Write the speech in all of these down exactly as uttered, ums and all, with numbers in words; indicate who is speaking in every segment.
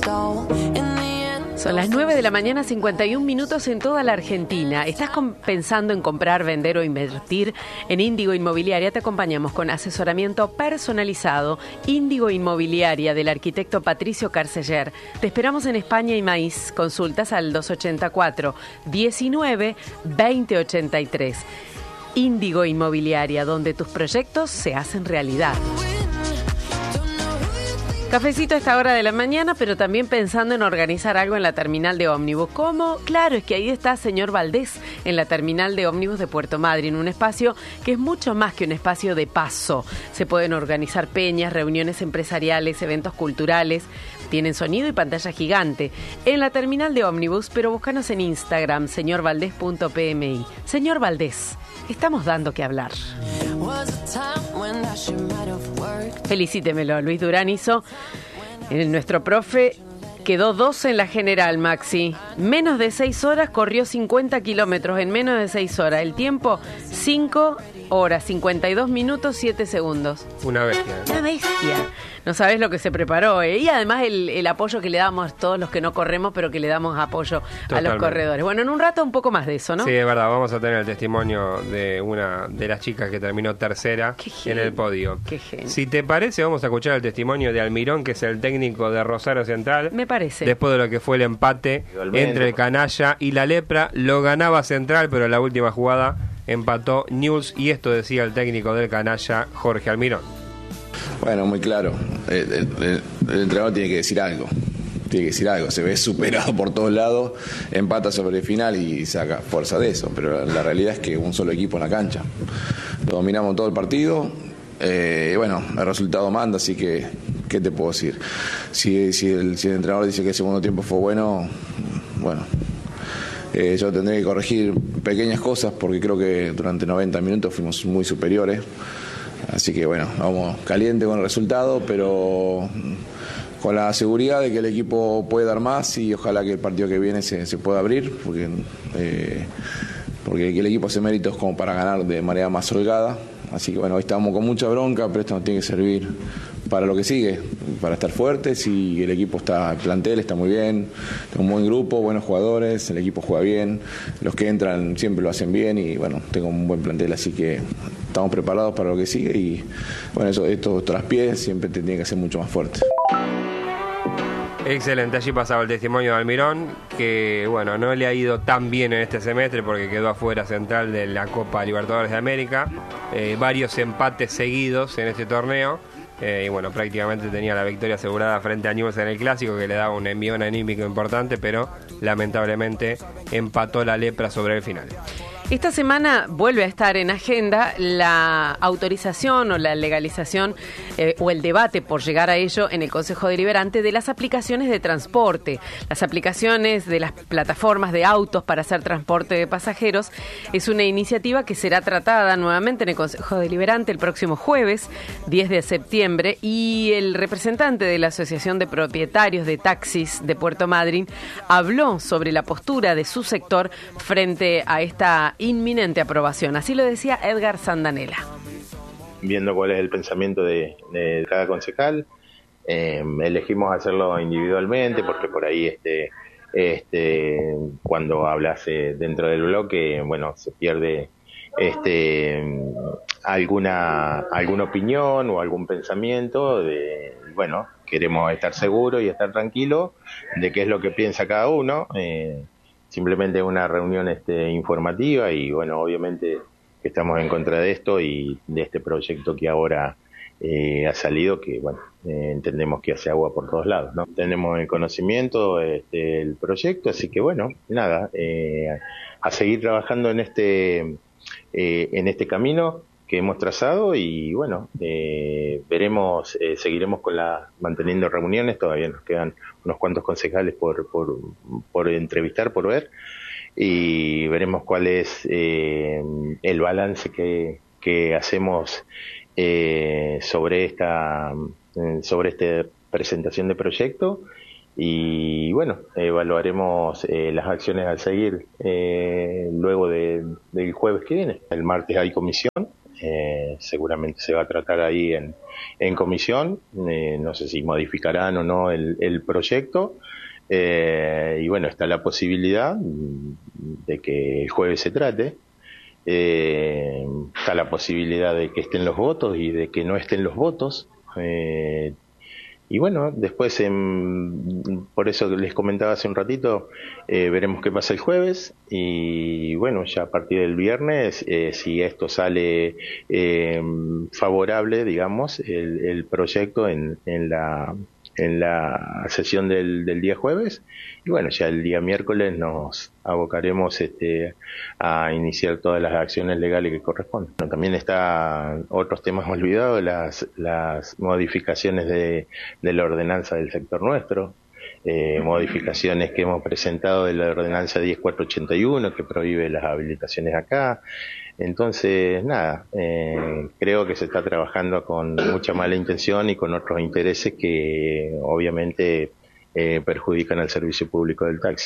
Speaker 1: Son las nueve de la mañana, cincuenta y un minutos en toda la Argentina. ¿Estás pensando en comprar, vender o invertir en Índigo Inmobiliaria? Te acompañamos con asesoramiento personalizado. Índigo Inmobiliaria, del arquitecto Patricio Carceller. Te esperamos en España y Maíz. Consultas al dos ochenta y cuatro, diecinueve, veinte ochenta y tres. Índigo Inmobiliaria, donde tus proyectos se hacen realidad. Cafecito a esta hora de la mañana, pero también pensando en organizar algo en la terminal de ómnibus. ¿Cómo? Claro, es que ahí está señor Valdés, en la terminal de ómnibus de Puerto Madryn, un espacio que es mucho más que un espacio de paso. Se pueden organizar peñas, reuniones empresariales, eventos culturales. Tienen sonido y pantalla gigante en la terminal de ómnibus, pero búscanos en Instagram, señor valdés punto p m i. Señor Valdés, estamos dando que hablar. Felicítemelo, Luis Durán hizo, eh, nuestro profe, quedó doce en la general, Maxi. Menos de seis horas, corrió cincuenta kilómetros en menos de seis horas. El tiempo, cinco horas, cincuenta y dos minutos, siete segundos.
Speaker 2: Una bestia. ¿eh?
Speaker 1: Una bestia. No sabes lo que se preparó, ¿eh? Y además el, el apoyo que le damos todos los que no corremos, pero que le damos apoyo Totalmente. A los corredores. Bueno, en un rato un poco más de eso, ¿no?
Speaker 2: Sí, es verdad. Vamos a tener el testimonio de una de las chicas que terminó tercera en el podio.
Speaker 1: Qué genio.
Speaker 2: Si te parece, vamos a escuchar el testimonio de Almirón, que es el técnico de Rosario Central.
Speaker 1: Me parece.
Speaker 2: Después de lo que fue el empate entre el Canalla y la Lepra, lo ganaba Central, pero en la última jugada empató Newell's, y esto decía el técnico del Canalla, Jorge Almirón.
Speaker 3: Bueno, muy claro. El, el, el, el entrenador tiene que decir algo. Tiene que decir algo. Se ve superado por todos lados, empata sobre el final y saca fuerza de eso. Pero la, la realidad es que un solo equipo en la cancha. Lo dominamos todo el partido. Eh, bueno, el resultado manda, así que, ¿qué te puedo decir? Si, si, el, si el entrenador dice que el segundo tiempo fue bueno, bueno. Eh, yo tendré que corregir pequeñas cosas porque creo que durante noventa minutos fuimos muy superiores. Así que bueno, vamos caliente con el resultado, pero con la seguridad de que el equipo puede dar más y ojalá que el partido que viene se, se pueda abrir, porque, eh, porque el equipo hace méritos como para ganar de manera más holgada. Así que bueno, hoy estamos con mucha bronca, pero esto nos tiene que servir para lo que sigue, para estar fuertes, y el equipo está, el plantel está muy bien, tengo un buen grupo, buenos jugadores, el equipo juega bien, los que entran siempre lo hacen bien y bueno, tengo un buen plantel, así que estamos preparados para lo que sigue y bueno, eso, estos traspiés siempre te tienen que ser mucho más fuertes.
Speaker 2: Excelente, allí pasaba el testimonio de Almirón, que bueno, no le ha ido tan bien en este semestre porque quedó afuera Central de la Copa Libertadores de América, eh, varios empates seguidos en este torneo, eh, y bueno, prácticamente tenía la victoria asegurada frente a Newell's en el Clásico, que le daba un envión anímico importante, pero lamentablemente empató la Lepra sobre el final.
Speaker 1: Esta semana vuelve a estar en agenda la autorización o la legalización eh, o el debate por llegar a ello en el Consejo Deliberante de las aplicaciones de transporte. Las aplicaciones de las plataformas de autos para hacer transporte de pasajeros es una iniciativa que será tratada nuevamente en el Consejo Deliberante el próximo jueves, diez de septiembre, y el representante de la Asociación de Propietarios de Taxis de Puerto Madryn habló sobre la postura de su sector frente a esta inminente aprobación. Así lo decía Edgar Sandanela.
Speaker 4: Viendo cuál es el pensamiento de, de cada concejal, eh, elegimos hacerlo individualmente porque por ahí este, este, cuando hablas eh, dentro del bloque, bueno, se pierde este, alguna, alguna opinión o algún pensamiento de, bueno, queremos estar seguros y estar tranquilos de qué es lo que piensa cada uno. Eh, Simplemente una reunión este, informativa y bueno, obviamente estamos en contra de esto y de este proyecto que ahora eh, ha salido, que bueno, eh, entendemos que hace agua por todos lados, ¿no? Tenemos el conocimiento este, del proyecto, así que bueno, nada, eh, a seguir trabajando en este, eh, en este camino que hemos trazado y bueno, eh, veremos, eh, seguiremos con la manteniendo reuniones, todavía nos quedan unos cuantos concejales por, por, por entrevistar, por ver, y veremos cuál es eh, el balance que, que hacemos eh, sobre esta sobre esta presentación de proyecto y bueno, evaluaremos eh, las acciones a seguir eh, luego de, del jueves que viene. El martes hay comisión eh, seguramente se va a tratar ahí en, en comisión, eh, no sé si modificarán o no el, el proyecto, eh, y bueno, está la posibilidad de que el jueves se trate, eh, está la posibilidad de que estén los votos y de que no estén los votos, eh, y bueno, después, eh, por eso les comentaba hace un ratito, eh, veremos qué pasa el jueves y bueno, ya a partir del viernes, eh, si esto sale eh, favorable, digamos, el, el proyecto en, en la en la sesión del, del día jueves, y bueno, ya el día miércoles nos abocaremos este, a iniciar todas las acciones legales que corresponden. Bueno, también están otros temas olvidados, las, las modificaciones de, de la ordenanza del sector nuestro, eh, modificaciones que hemos presentado de la ordenanza diez mil cuatrocientos ochenta y uno que prohíbe las habilitaciones acá. Entonces, nada, eh, creo que se está trabajando con mucha mala intención y con otros intereses que obviamente eh, perjudican al servicio público del taxi.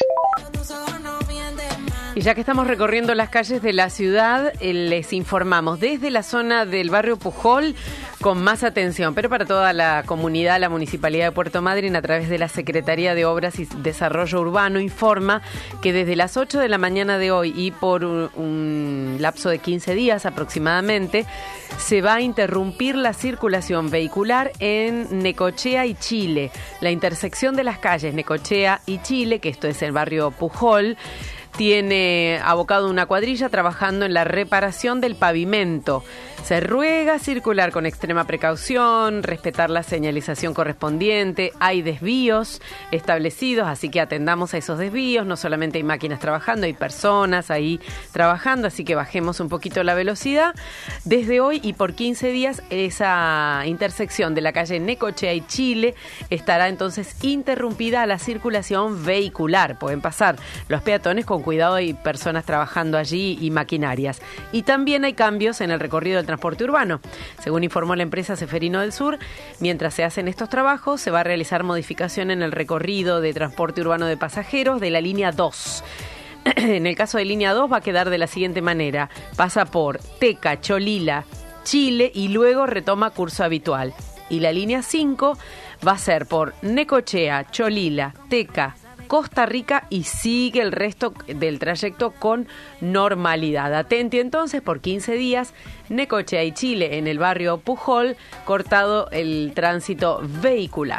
Speaker 1: Y ya que estamos recorriendo las calles de la ciudad, eh, les informamos desde la zona del barrio Pujol con más atención, pero para toda la comunidad, la Municipalidad de Puerto Madryn, a través de la Secretaría de Obras y Desarrollo Urbano, informa que desde las ocho de la mañana de hoy y por un, un lapso de quince días aproximadamente, se va a interrumpir la circulación vehicular en Necochea y Chile. La intersección de las calles Necochea y Chile, que esto es el barrio Pujol, tiene abocado una cuadrilla trabajando en la reparación del pavimento. Se ruega circular con extrema precaución, respetar la señalización correspondiente. Hay desvíos establecidos, así que atendamos a esos desvíos. No solamente hay máquinas trabajando, hay personas ahí trabajando, así que bajemos un poquito la velocidad. Desde hoy y por quince días, esa intersección de la calle Necochea y Chile estará entonces interrumpida a la circulación vehicular. Pueden pasar los peatones con cuidado, hay personas trabajando allí y maquinarias. Y también hay cambios en el recorrido del transporte urbano. Según informó la empresa Ceferino del Sur, mientras se hacen estos trabajos, se va a realizar modificación en el recorrido de transporte urbano de pasajeros de la línea dos. En el caso de línea dos va a quedar de la siguiente manera: pasa por Teca, Cholila, Chile y luego retoma curso habitual. Y la línea cinco va a ser por Necochea, Cholila, Teca, Costa Rica y sigue el resto del trayecto con normalidad. Atenti entonces, por quince días, Necochea y Chile en el barrio Pujol, cortado el tránsito vehicular.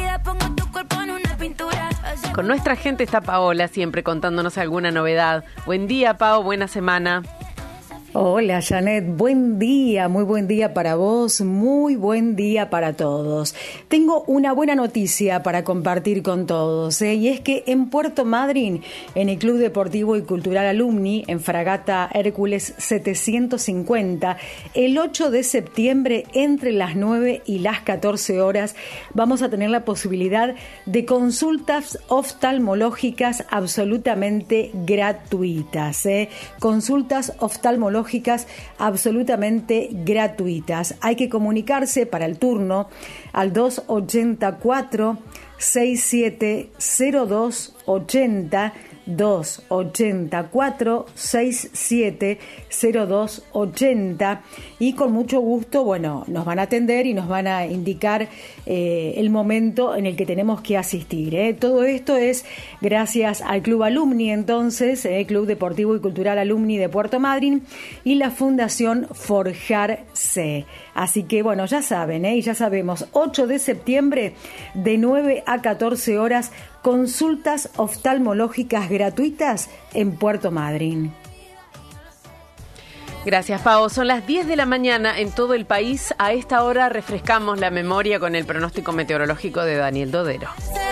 Speaker 1: Con nuestra gente está Paola, siempre contándonos alguna novedad. Buen día, Pao, buena semana.
Speaker 5: Hola, Janet, buen día, muy buen día para vos, muy buen día para todos. Tengo una buena noticia para compartir con todos, ¿eh? Y es que en Puerto Madryn, en el Club Deportivo y Cultural Alumni, en Fragata Hércules setecientos cincuenta, el ocho de septiembre, entre las nueve y las catorce horas, vamos a tener la posibilidad de consultas oftalmológicas absolutamente gratuitas, ¿eh? Consultas oftalmológicas absolutamente gratuitas. Hay que comunicarse para el turno al dos ochenta y cuatro, sesenta y siete cero dos ochenta, dos ochenta y cuatro, sesenta y siete cero dos ochenta, y con mucho gusto, bueno, nos van a atender y nos van a indicar eh, el momento en el que tenemos que asistir, ¿eh? Todo esto es gracias al Club Alumni, entonces, eh, Club Deportivo y Cultural Alumni de Puerto Madryn, y la Fundación Forjarse. Así que, bueno, ya saben, ¿eh? Y ya sabemos, ocho de septiembre, de nueve a catorce horas, consultas oftalmológicas gratuitas en Puerto Madryn.
Speaker 1: Gracias, Pao. Son las diez de la mañana en todo el país. A esta hora refrescamos la memoria con el pronóstico meteorológico de Daniel Dodero.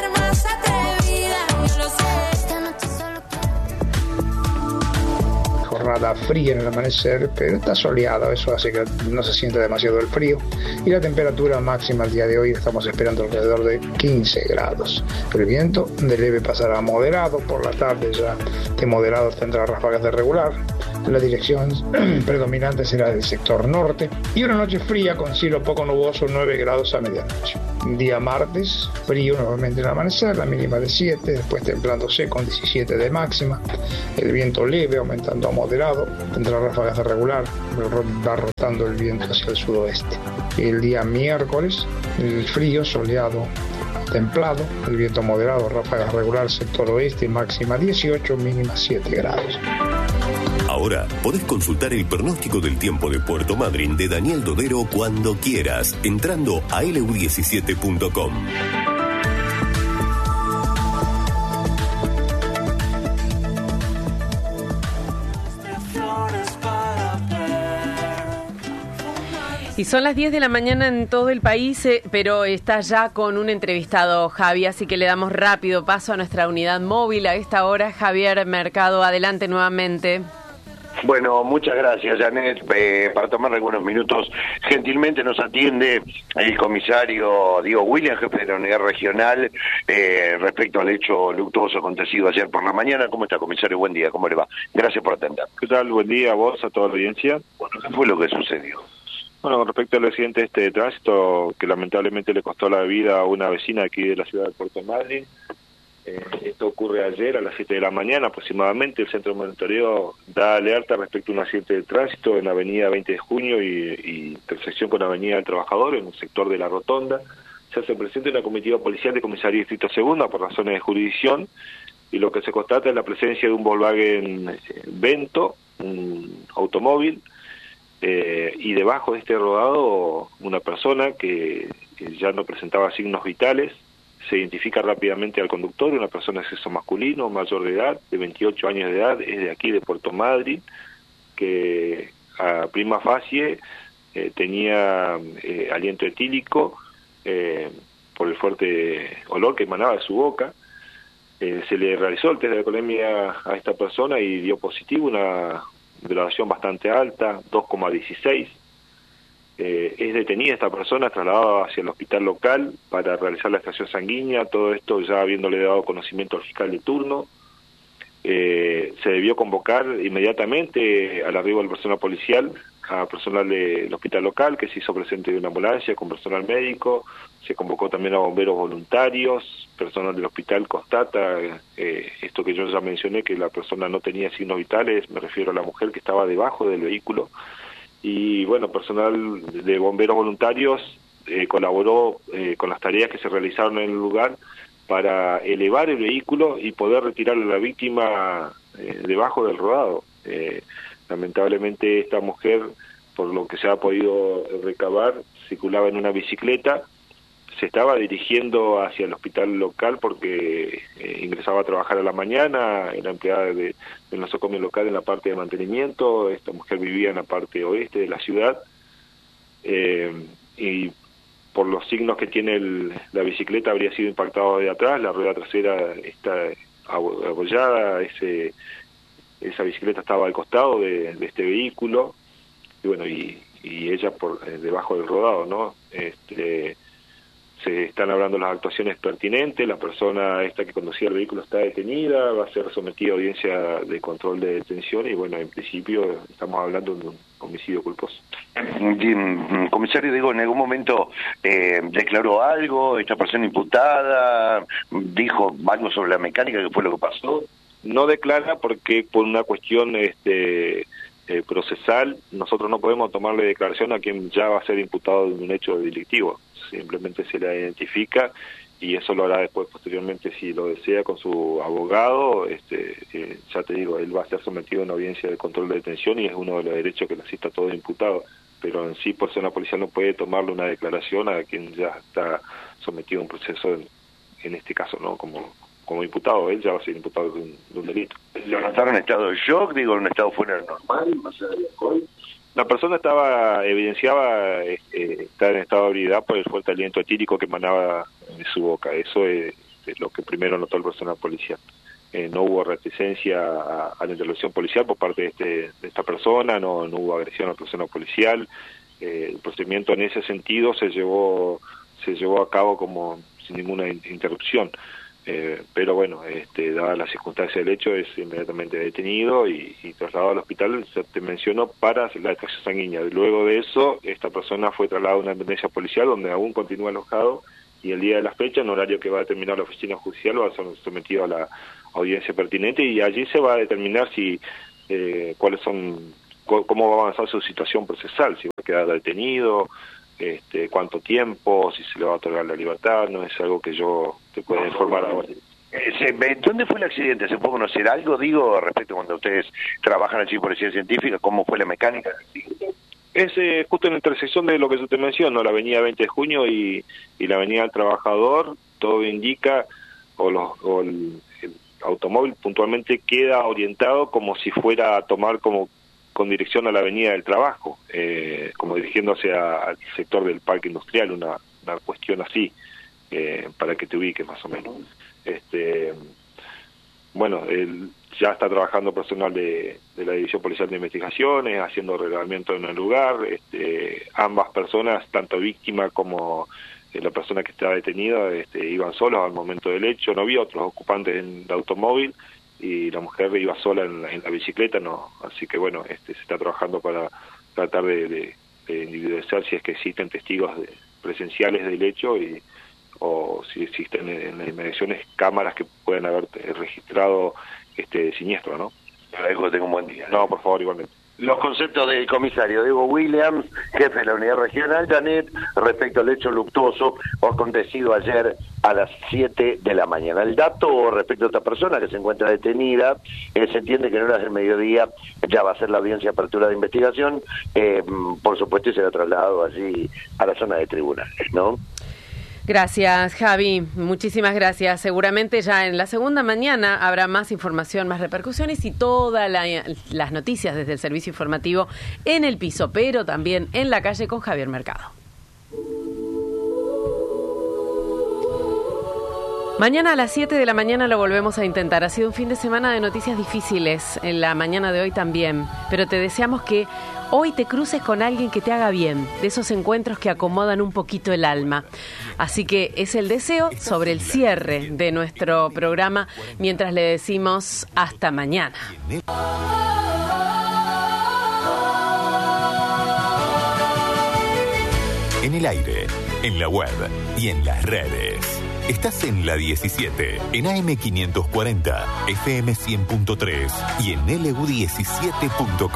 Speaker 6: Jornada fría en el amanecer, pero está soleado, eso hace que no se siente demasiado el frío, y la temperatura máxima el día de hoy estamos esperando alrededor de quince grados. El viento de leve pasará a moderado, por la tarde ya de moderado tendrá ráfagas de regular, La dirección predominante será del sector norte y una noche fría con cielo poco nuboso, nueve grados a medianoche. Día martes, frío nuevamente en el amanecer, la mínima de siete, después templándose con diecisiete de máxima. El viento leve aumentando a moderado, tendrá ráfagas de regular, va rotando el viento hacia el sudoeste. El día miércoles, el frío soleado templado, el viento moderado, ráfagas regular, sector oeste, máxima dieciocho, mínima siete grados.
Speaker 7: Ahora podés consultar el pronóstico del tiempo de Puerto Madryn de Daniel Dodero cuando quieras, entrando a L U diecisiete punto com.
Speaker 1: Y son las diez de la mañana en todo el país, eh, pero está ya con un entrevistado, Javi, así que le damos rápido paso a nuestra unidad móvil a esta hora. Javier Mercado, adelante nuevamente.
Speaker 8: Bueno, muchas gracias, Janet. Eh, para tomar algunos minutos, gentilmente nos atiende el comisario Diego William, jefe de la unidad regional, eh, respecto al hecho luctuoso acontecido ayer por la mañana. ¿Cómo está, comisario? Buen día, ¿cómo le va? Gracias por atender.
Speaker 9: ¿Qué tal? Buen día a vos, a toda la audiencia.
Speaker 8: Bueno, ¿qué fue lo que sucedió?
Speaker 9: Bueno, con respecto al accidente este de tránsito, que lamentablemente le costó la vida a una vecina aquí de la ciudad de Puerto Madryn, eh, esto ocurre ayer a las siete de la mañana aproximadamente. El centro de monitoreo da alerta respecto a un accidente de tránsito en la avenida veinte de junio y, y intersección con la avenida del Trabajador, en el sector de la Rotonda. Se hace presente una comitiva policial de comisaría distrito segunda por razones de jurisdicción, y lo que se constata es la presencia de un Volkswagen Vento, un automóvil, Eh, y debajo de este rodado una persona que, que ya no presentaba signos vitales. Se identifica rápidamente al conductor, una persona de sexo masculino, mayor de edad, de veintiocho años de edad, es de aquí de Puerto Madryn, que a prima facie eh, tenía eh, aliento etílico eh, por el fuerte olor que emanaba de su boca. Eh, se le realizó el test de alcoholemia a esta persona y dio positivo, una graduación bastante alta, dos coma dieciséis. Eh, es detenida esta persona, trasladada hacia el hospital local para realizar la extracción sanguínea, todo esto ya habiéndole dado conocimiento al fiscal de turno. Eh, se debió convocar inmediatamente al arribo del personal policial a personal del hospital local, que se hizo presente de una ambulancia con personal médico. Se convocó también a bomberos voluntarios. Personal del hospital constata eh, esto que yo ya mencioné, que la persona no tenía signos vitales, me refiero a la mujer que estaba debajo del vehículo. Y bueno, personal de bomberos voluntarios eh, colaboró eh, con las tareas que se realizaron en el lugar para elevar el vehículo y poder retirar a la víctima eh, debajo del rodado. Eh, lamentablemente esta mujer, por lo que se ha podido recabar, circulaba en una bicicleta, se estaba dirigiendo hacia el hospital local porque eh, ingresaba a trabajar a la mañana, era empleada de, del nosocomio local en la parte de mantenimiento. Esta mujer vivía en la parte oeste de la ciudad, eh, y por los signos que tiene el, la bicicleta habría sido impactado de atrás, la rueda trasera está abollada, ese, esa bicicleta estaba al costado de, de este vehículo, y bueno, y, y ella por eh, debajo del rodado, ¿no? Este, se están hablando las actuaciones pertinentes. La persona esta que conducía el vehículo está detenida, va a ser sometida a audiencia de control de detención y bueno, en principio estamos hablando de un homicidio culposo.
Speaker 8: Comisario, digo, ¿en algún momento eh, declaró algo esta persona imputada? ¿Dijo algo sobre la mecánica, que fue lo que pasó?
Speaker 9: No declara porque por una cuestión este eh, procesal nosotros no podemos tomarle declaración a quien ya va a ser imputado de un hecho delictivo. Simplemente se la identifica y eso lo hará después, posteriormente, si lo desea, con su abogado. Este, eh, ya te digo, él va a ser sometido a una audiencia de control de detención y es uno de los derechos que le asista a todo imputado, pero en sí, por ser una policía, no puede tomarle una declaración a quien ya está sometido a un proceso, en, en este caso, ¿no? Como, como imputado, él ya va a ser imputado de un, de un delito.
Speaker 8: ¿Lo notaron en estado de shock, digo, en un estado fuera de normal, más allá del alcohol?
Speaker 9: La persona estaba, evidenciaba eh, estar en estado de ebriedad por el fuerte aliento etílico que emanaba de su boca. Eso es, es lo que primero notó el personal policial. Eh, no hubo reticencia a, a la intervención policial por parte de, este, de esta persona, no, no hubo agresión al personal policial. Eh, el procedimiento en ese sentido se llevó, se llevó a cabo como sin ninguna interrupción. Eh, pero bueno, este, dadas las circunstancias del hecho, es inmediatamente detenido y, y trasladado al hospital, se te mencionó, para la extracción sanguínea. Luego de eso, esta persona fue trasladada a una dependencia policial donde aún continúa alojado, y el día de la fecha, en horario que va a determinar la oficina judicial, va a ser sometido a la audiencia pertinente, y allí se va a determinar si eh, cuáles son, cómo va a avanzar su situación procesal, si va a quedar detenido, este, cuánto tiempo, si se le va a otorgar la libertad. No es algo que yo te pueda informar ahora.
Speaker 8: ¿Dónde fue el accidente? ¿Se puede conocer algo, digo, respecto a cuando ustedes trabajan allí en Policía Científica? ¿Cómo fue la mecánica?
Speaker 9: Es eh, justo en la intersección de lo que yo te menciono, la avenida veinte de junio y, y la avenida del Trabajador. Todo indica, o, los, o el, el automóvil puntualmente queda orientado como si fuera a tomar como con dirección a la avenida del Trabajo, eh, como dirigiéndose a, al sector del parque industrial, una, una cuestión así, eh, para que te ubiques más o menos. Este, bueno, el, ya está trabajando personal de, de la División Policial de Investigaciones, haciendo relevamiento en el lugar. Este, ambas personas, tanto víctima como eh, la persona que estaba detenida, este, iban solos al momento del hecho. No había otros ocupantes en el automóvil, y la mujer iba sola en la, en la bicicleta, no. Así que bueno, este, se está trabajando para tratar de, de, de individualizar si es que existen testigos de, presenciales del hecho, y o si existen en las inmediaciones cámaras que puedan haber registrado este siniestro, ¿no?
Speaker 8: Agradezco que tenga un buen día.
Speaker 9: No, por favor, igualmente.
Speaker 8: Los conceptos del comisario Diego Williams, jefe de la unidad regional, Janet, respecto al hecho luctuoso acontecido ayer a las siete de la mañana. El dato respecto a esta persona que se encuentra detenida, eh, se entiende que en horas del mediodía ya va a ser la audiencia de apertura de investigación, eh, por supuesto, y será trasladado allí a la zona de tribunales, ¿no?
Speaker 1: Gracias, Javi. Muchísimas gracias. Seguramente ya en la segunda mañana habrá más información, más repercusiones y todas la, las noticias desde el servicio informativo en el piso, pero también en la calle con Javier Mercado. Mañana a las siete de la mañana lo volvemos a intentar. Ha sido un fin de semana de noticias difíciles, en la mañana de hoy también, pero te deseamos que hoy te cruces con alguien que te haga bien, de esos encuentros que acomodan un poquito el alma. Así que es el deseo sobre el cierre de nuestro programa, mientras le decimos hasta mañana.
Speaker 7: En el aire, en la web y en las redes. Estás en la diecisiete, en A M quinientos cuarenta, F M cien punto tres y en L U diecisiete punto com.